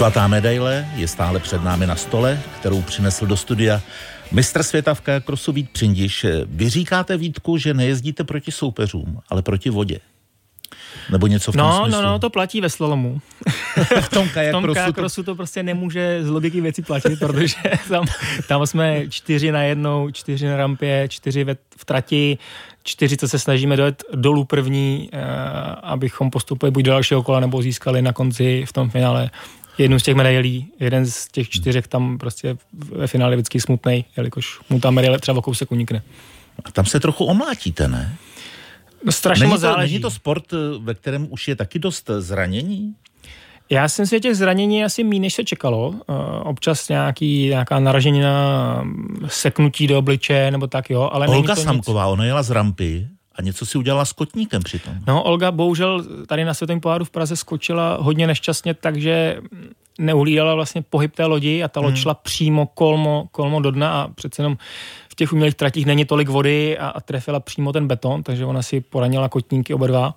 Zlatá medaile je stále před námi na stole, kterou přinesl do studia mistr světa v kajakrosu Vít Přindiš. Vy říkáte, Vítku, že nejezdíte proti soupeřům, ale proti vodě. Nebo něco v tom smyslu? No, to platí ve slalomu. v tom kajakrosu to prostě nemůže z logiky věci platit, protože tam jsme 4 na jednou, 4 na rampě, 4 v trati, 4, co se snažíme dojet dolů první, abychom postupili buď do dalšího kola, nebo získali na konci v tom finále jednu z těch medailí. Jeden z těch 4 tam prostě ve finále vždycky smutnej, jelikož mu ta medaile třeba o kousek unikne. A tam se trochu omlátíte, ne? No, strašně moc záleží. Není to sport, ve kterém už je taky dost zranění? Já jsem si těch zranění asi méně, než se čekalo. Občas nějaká naraženina, seknutí do obličeje, nebo tak, jo. Ale Olga Samková, ona jela z rampy a něco si udělala s kotníkem přitom. No, Olga bohužel tady na světovém poháru v Praze skočila hodně nešťastně, takže neuhlídala vlastně pohyb té lodi a ta loď šla přímo kolmo do dna a přece jenom v těch umělých tratích není tolik vody a trefila přímo ten beton, takže ona si poranila kotníky oba dva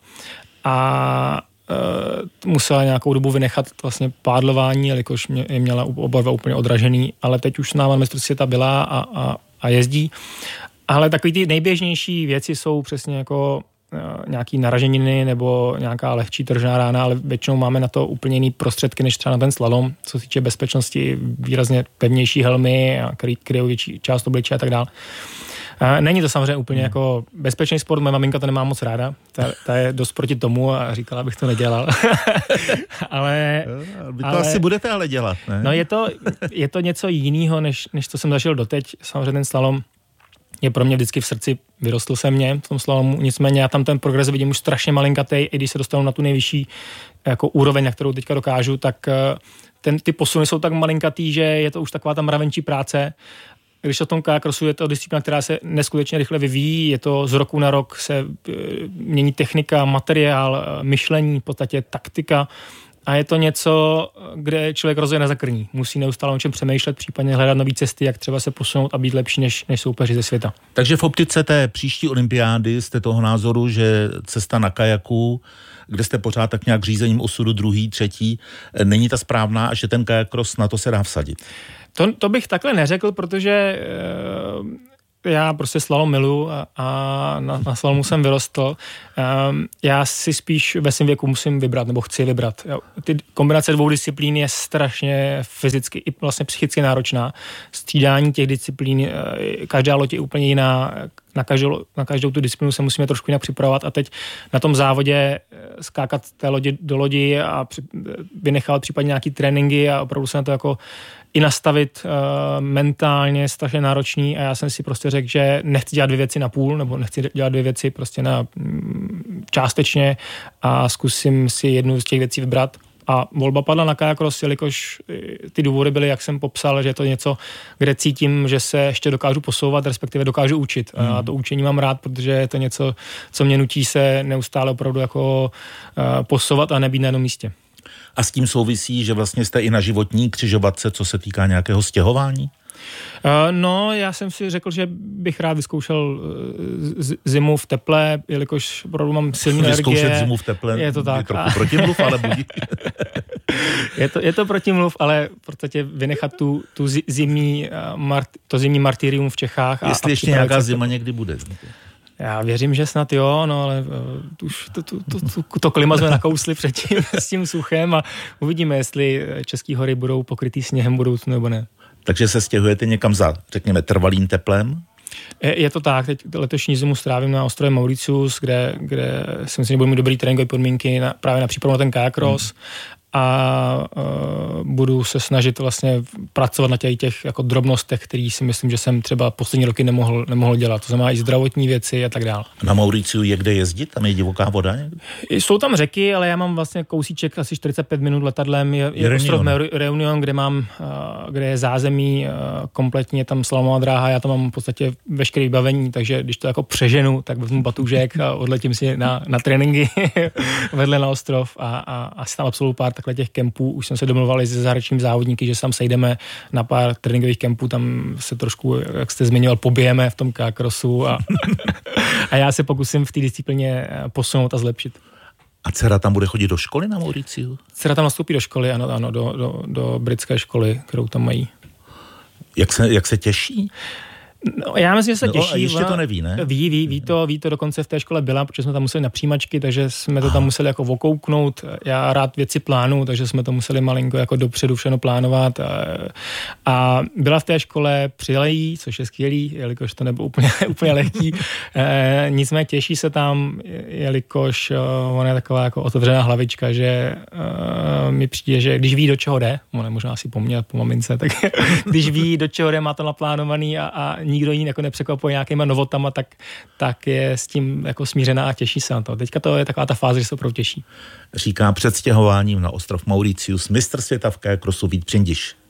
a musela nějakou dobu vynechat vlastně pádlování, jelikož je měla oba dva úplně odražený, ale teď už na mistrovství světa byla a jezdí. Ale takový ty nejběžnější věci jsou přesně jako nějaký naraženiny nebo nějaká lehčí tržná rána, ale většinou máme na to úplně jiný prostředky než třeba na ten slalom, co se týče bezpečnosti, výrazně pevnější helmy, kryjou větší část obličeje a tak dále. Není to samozřejmě úplně jako bezpečný sport, moje maminka to nemá moc ráda, ta je dost proti tomu a říkala, abych to nedělal. ale to asi budete ale dělat, ne? No je to něco jiného, než co jsem zažil doteď. Samozřejmě ten slalom je pro mě vždycky v srdci, vyrostl se mě v tom slalomu, nicméně já tam ten progres vidím už strašně malinkatej, i když se dostanu na tu nejvyšší jako úroveň, na kterou teďka dokážu, tak ty posuny jsou tak malinkatý, že je to už taková ta mravenčí práce. Když o tom kajakrosu je to disciplína, která se neskutečně rychle vyvíjí, je to z roku na rok se mění technika, materiál, myšlení, v podstatě taktika a je to něco, kde člověk rozhodně nezakrní. Musí neustále o čem přemýšlet, případně hledat nové cesty, jak třeba se posunout a být lepší než soupeři ze světa. Takže v optice té příští olympiády jste toho názoru, že cesta na kajaku, kde jste pořád tak nějak řízením osudu druhý, třetí, není ta správná a že ten kajakros na to se dá vsadit? To bych takhle neřekl, protože já prostě slalom miluju a na slalomu jsem vyrostl. Já si spíš ve svém věku musím vybrat, nebo chci vybrat. Ty kombinace 2 disciplín je strašně fyzicky i vlastně psychicky náročná. Střídání těch disciplín, každá loď je úplně jiná, na každou tu disciplínu se musíme trošku jinak připravovat a teď na tom závodě skákat té lodi do lodi a vynechat případně nějaký tréninky a opravdu se na to jako i nastavit mentálně strašně náročný a já jsem si prostě řekl, že nechci dělat 2 věci na půl, nebo nechci dělat 2 věci prostě na částečně a zkusím si jednu z těch věcí vybrat. A volba padla na kajakros, jelikož ty důvody byly, jak jsem popsal, že je to něco, kde cítím, že se ještě dokážu posouvat, respektive dokážu učit. A to učení mám rád, protože je to něco, co mě nutí se neustále opravdu jako posouvat a nebýt na jednom místě. A s tím souvisí, že vlastně jste i na životní křižovatce, co se týká nějakého stěhování? No, já jsem si řekl, že bych rád vyzkoušel zimu v teple, jelikož opravdu mám silný energie. Vyzkoušet zimu v teple je to tak. Je trochu protimluv, ale budí. je to protimluv, ale v podstatě vynechat to zimní martyrium v Čechách. Jestli ještě nějaká zima někdy bude. Já věřím, že snad jo, no ale už to klima jsme nakousli předtím s tím suchem a uvidíme, jestli české hory budou pokrytý sněhem budoucnu nebo ne. Takže se stěhujete někam za, řekněme, trvalým teplem? Je to tak, teď letošní zimu strávím na ostrově Mauritius, kde si myslím, že budu mít dobrý tréninkové podmínky právě na přípravu na ten kajakros a budu se snažit vlastně pracovat na těch jako drobnostech, který si myslím, že jsem třeba poslední roky nemohl dělat. To znamená i zdravotní věci a tak dále. Na Mauriciu je kde jezdit? Tam je divoká voda někde? Jsou tam řeky, ale já mám vlastně kousíček asi 45 minut letadlem. Je ostrov Reunion, kde je zázemí, kompletně je tam slalomová dráha, já tam mám v podstatě veškeré vybavení, takže když to jako přeženu, tak vezmu batůžek a odletím si na tréninky vedle na ostrov a asi tam absolvuju pár takhle těch kempů. Už jsem se domluvali se zahraničními závodníky, že se tam sejdeme na pár tréninkových kempů, tam se trošku, jak jste zmiňoval, pobijeme v tom kajakrosu a já se pokusím v té disciplíně posunout a zlepšit. A dcera tam bude chodit do školy na Mauriciu? Dcera tam nastoupí do školy, ano, do britské školy, kterou tam mají. Jak se těší? No, já myslím, že se těší. A ještě to neví, ne? Ví to dokonce v té škole byla, protože jsme tam museli na přijímačky, takže jsme to tam museli jako okouknout. Já rád věci plánu, takže jsme to museli malinko jako dopředu všechno plánovat. A byla v té škole, přijela jí, což je skvělý, jelikož to nebylo úplně lehký. Nicméně těší se tam, jelikož ona je taková jako otevřená hlavička, že mi přijde, že když ví, do čeho jde, ona možná asi po mamince, tak když ví, do čeho jde, má to naplánovaný a nikdo jiný jako nepřekvapuje nějakýma novotama, tak je s tím jako smířená a těší se na to. Teďka to je taková ta fáze, že se opravdu těší. Říká před stěhováním na ostrov Mauricius mistr světa v kajakrosu Vít Přindiš.